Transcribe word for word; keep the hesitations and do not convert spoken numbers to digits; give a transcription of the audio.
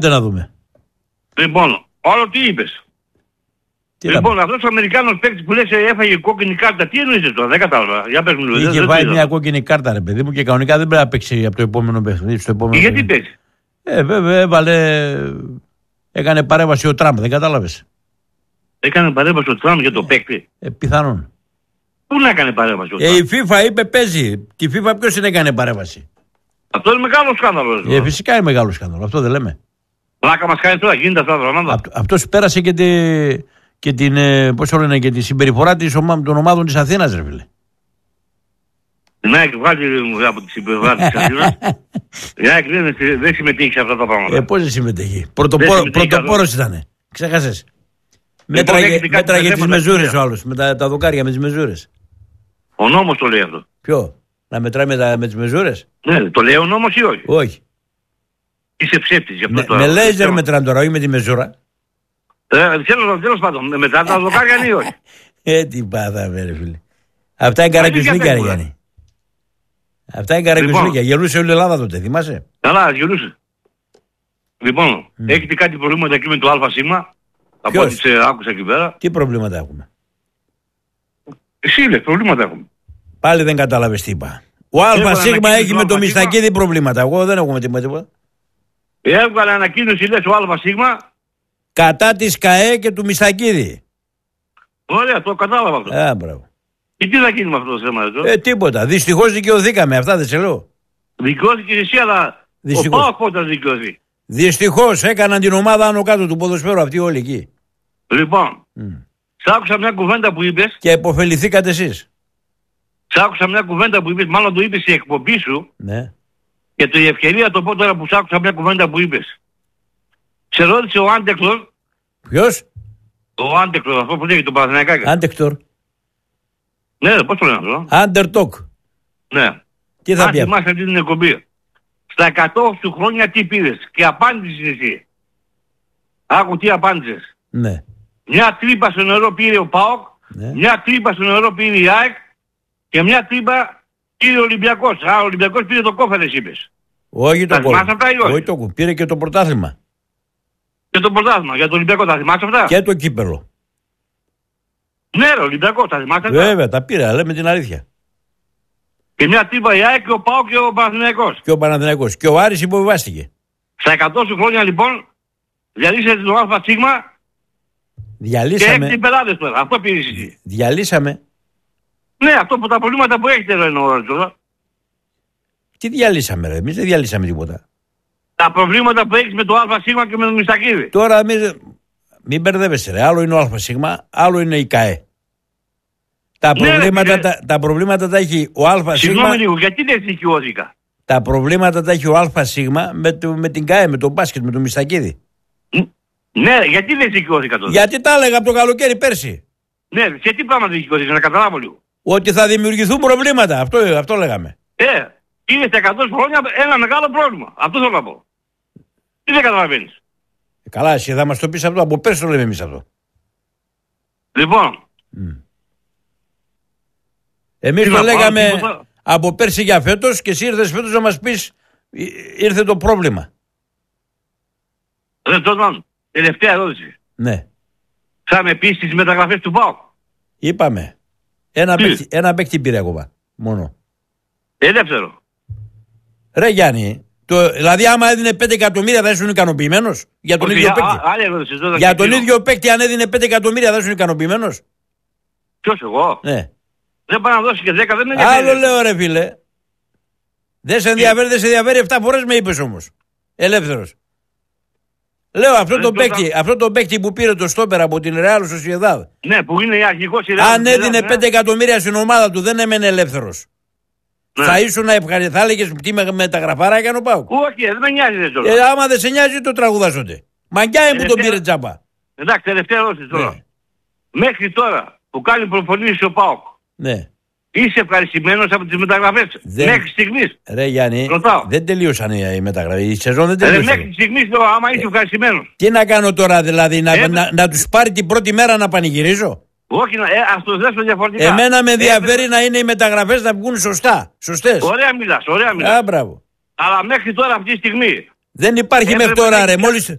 Δεν να δούμε. Λοιπόν, όλο τι είπες. Τι λοιπόν, αυτός ο Αμερικάνος παίκτης που λες έφαγε κόκκινη κάρτα, τι εννοείς τώρα, δεν κατάλαβα. Για πες μου. Είχε φάει μια κόκκινη κάρτα, ρε παιδί μου, και κανονικά δεν πρέπει να παίξει από το επόμενο παιχνίδι στο επόμενο. Γιατί παίξει. Ε, βέβαια, έβαλε. Έκανε παρέμβαση ο Τραμπ, δεν κατάλαβες. Έκανε παρέμβαση ο Τραμπ για το παίκτη. Ε, πιθανόν. Πού να έκανε παρέμβαση ο Τραμπ. Ε, η FIFA είπε παίζει. Τη FIFA ποιος την έκανε παρέμβαση. Αυτό είναι μεγάλο σκάνδαλο. Ε, φυσικά είναι μεγάλο σκάνδαλο, αυτό δεν λέμε. Πλάκα μας κάνει τώρα, γίνεται αυτά τα πράγματα. Αυτό, αυτός πέρασε και, τη, και την, πώς το λένε, και τη συμπεριφορά της, των ομάδων της Αθήνας, ρε φίλε. Ναι, και βγάλει από τη συμπεριφορά της Αθήνας. Ναι, δεν, δεν συμμετείχε σε αυτά τα πράγματα. Ε, πώς δεν συμμετείχε. Πρωτοπόρος ήτανε. Ξέχασες. Μέτραγε τις μεζούρες ο άλλος, με τα, τα δοκάρια με τις μεζούρες. Ο νόμος το λέει αυτό. Ποιο, να μετράει με, τα, με τις μεζούρες. Ναι, το λέει ο νόμος ή όχι. Όχι. Είσαι ψεύτης γι' αυτό Με, τώρα. με λέιζερ μετράνε τώρα, όχι με τη μεζούρα. Ε, τέλος πάντων, μετράνε τα δοκάρια ή όχι. Ε, τι πάθαμε ρε φίλε. Αυτά είναι καραγκιουσλίκια, ρε Γιάννη. Αυτά είναι καραγκιουσλίκια. Γελούσε όλη η Ελλάδα τότε, θυμάσαι. Καλά, γελούσε. Λοιπόν, mm. έχετε κάτι προβλήματα εκεί με το ΑΣ. Από ό,τι σε άκουσα εκεί πέρα. Τι προβλήματα έχουμε. Εσύ λες, προβλήματα έχουμε. Πάλι δεν κατάλαβες τι είπα. Ο ΑΣ έχει με το Μιστακίδη προβλήματα. Εγώ δεν έχω με τίποτα. Έβγαλε ανακοίνωση, λες, ο ΑΣ. Κατά της ΚΑΕ και του Μιστακίδη. Ωραία, το κατάλαβα αυτό. Α, μπράβο. Και τι θα γίνει με αυτό το θέμα εδώ. Ε, τίποτα. Δυστυχώς δικαιωθήκαμε. Αυτά δεν σε λέω. Δικαιώθηκε εσύ, αλλά δυστυχώς. Ο ΠΑΟΚ πότε θα δικαιωθεί. Δυστυχώς έκαναν την ομάδα άνω κάτω του ποδοσφαίρου αυτοί όλοι εκεί. Λοιπόν, mm. σ' άκουσα μια κουβέντα που είπες. Και επωφεληθήκατε εσείς. Σ' άκουσα μια κουβέντα που είπες, μάλλον το είπες η εκπομπή σου. Ναι. Και το η ευκαιρία το πω τώρα που σ' άκουσα μια κουβέντα που είπες. Σε ρώτησε ο Άντεκτορ. Ποιος? Ο Άντεκτορ, αυτό που λέγει το Παναθηναϊκάκι. Άντεκτορ. Ναι, πώς το λένε αυτό. Άντερτοκ. Ναι. Τι θα αν πει. Αν θυμάσαι αυτή την εκπομπή. Στα εκατό σου χρόνια τι πήρες και απάντησες εσύ. Άκου τι απάντησες. Ναι. Μια τρύπα στο νερό πήρε ο ΠΑΟΚ, ναι. Μια τρύπα στο νερό πήρε η ΑΕΚ και μια τρύπα πήρε ο Ολυμπιακός. Α, ο Ολυμπιακός πήρε το κόφερες είπες. Όχι το κόφερες. Όχι το κόφερες. Πήρε και το πρωτάθλημα. Και το πρωτάθλημα για το Ολυμπιακό θα θυμάσαι αυτά. Και το κύπελο. Ναι ρε, Ολυμπιακό θα θυμάσαι αυτά. Βέβαια, τα πήρα, λέμε την αλήθεια. Και μια τρύπα η ΑΕΚ και ο ΠΑΟΚ και ο Παναθηναϊκός. Και ο Παναθηναϊκός. Και ο Άρης υποβιβάστηκε. Στα εκατό σου χρόνια λοιπόν διαλύσατε το ΑΣ. Διαλύσαμε. Και έξι πελάτες τώρα. Αυτό πήρες εσύ. Διαλύσαμε. Ναι, αυτό που τα προβλήματα που έχετε εδώ εννοώ τώρα. Τι διαλύσαμε ρε, εμείς δεν διαλύσαμε τίποτα. Τα προβλήματα που έχεις με το ΑΣ και με το Μιστακίδη. Τώρα εμείς, μην μπερδεύεσαι ρε, άλλο είναι ο ΑΣ, άλλο είναι η ΚΑΕ. Τα, ναι, προβλήματα, τα, τα προβλήματα τα έχει ο ΑΣ. Συγγνώμη λίγο, γιατί δεν δικαιώθηκα. Τα προβλήματα τα έχει ο ΑΣ με, το, με την ΚΑΕ, με τον μπάσκετ, με τον Μιστακίδη. Ναι, γιατί δεν δικαιώθηκα τότε. Γιατί τα έλεγα από το καλοκαίρι πέρσι. Ναι, σε τι πράγματα δικαιώθηκα, να καταλάβω λίγο. Ότι θα δημιουργηθούν προβλήματα, αυτό, αυτό λέγαμε. Ε, είναι στα εκατό χρόνια ένα μεγάλο πρόβλημα. Αυτό θέλω να πω. Τι δεν καταλαβαίνεις. Ε, καλά, εσύ θα μας το πεις αυτό, από πέρσι το λέμε εμείς αυτό. Λοιπόν. Mm. Εμείς το λέγαμε τίποτα από πέρσι για φέτος και εσύ ήρθες φέτος να μας πεις ήρθε το πρόβλημα. Ρε τότε, τελευταία ερώτηση. Ναι. Θα με πεις τις μεταγραφές του ΠΑΟΚ. Είπαμε. Ένα παίκτη, ένα παίκτη πήρε ακόμα. Μόνο. Ελεύθερο. Ρε Γιάννη, το, δηλαδή άμα έδινε πέντε εκατομμύρια θα ήσουν ικανοποιημένος για τον okay, ίδιο παίκτη. Α, άλλη ερώτηση, για τον ίδιο παίκτη αν έδινε πέντε εκατομμύρια θα ήσουν ικανοποιημένος. Ποιος εγώ. Ναι. Δεν πάει να δώσει και δέκα, δεν είναι. Άλλο λέω ρε φίλε. Δεν σε ενδιαφέρει, δεν σε ενδιαφέρει, εφτά φορές με είπες όμως. Ελεύθερος. Λέω αυτό το παίκτη, θα... αυτό το παίκτη που πήρε το στόπερ από την Real Sociedad. Ναι, που είναι αρχικός η Real. Αν έδινε ναι. πέντε εκατομμύρια στην ομάδα του, δεν έμενε ελεύθερος. Ναι. Θα ήσουν να ευχαριστεί, θα έλεγες τι με μεταγραφάρα έκανε ο ΠΑΟΚ. Όχι, δεν με νοιάζει τώρα. Ε, άμα δεν σε νοιάζει, το τραγουδάσονται. Μαγκιά είναι που τον πήρε τζάμπα. Εντάξει, τελευταία ερώτηση τώρα. Ναι. Μέχρι τώρα που κάνει προπονήσεις ο ΠΑΟΚ. Ναι. Είσαι ευχαριστημένος από τις μεταγραφές. Δεν... Μέχρι στιγμής. Ρε Γιάννη, ρωτάω. Δεν τελείωσαν οι μεταγραφές. Η σεζόν δεν τελείωσαν. Ρε, μέχρι στιγμής λέω, άμα είσαι ε, ευχαριστημένος. Τι να κάνω τώρα δηλαδή, να, ε, να, να τους πάρει την πρώτη μέρα να πανηγυρίζω. Όχι, ε, ας το δέσω διαφορετικά. Εμένα με ενδιαφέρει ε, να είναι οι μεταγραφές να βγουν σωστά. Σωστές. Ωραία μιλάς, ωραία μιλάς. Α, μπράβο. Αλλά μέχρι τώρα αυτή τη στιγμή Δεν υπάρχει μέχρι τώρα, ρε. Μόλις,